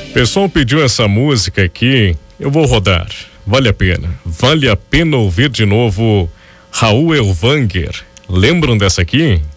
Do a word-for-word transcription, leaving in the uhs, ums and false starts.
O pessoal pediu essa música aqui, eu vou rodar. Vale a pena. Vale a pena ouvir de novo Raul Elvanger. Lembram dessa aqui?